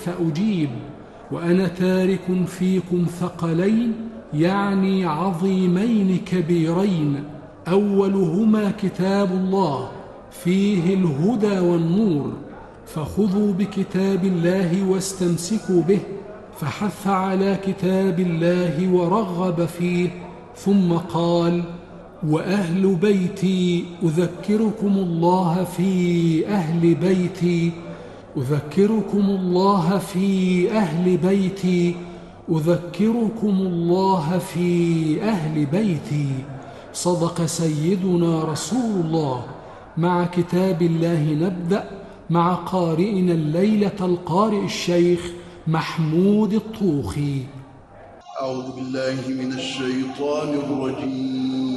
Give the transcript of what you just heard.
فأجيب: وأنا تارك فيكم ثقلين، يعني عظيمين كبيرين، أولهما كتاب الله فيه الهدى والنور، فخذوا بكتاب الله واستمسكوا به. فحث على كتاب الله ورغب فيه، ثم قال: وأهل بيتي أذكركم الله في أهل بيتي، أذكركم الله في أهل بيتي، أذكركم الله في أهل بيتي. صدق سيدنا رسول الله. مع كتاب الله نبدأ، مع قارئنا الليلة القارئ الشيخ محمود الطوخي. أعوذ بالله من الشيطان الرجيم.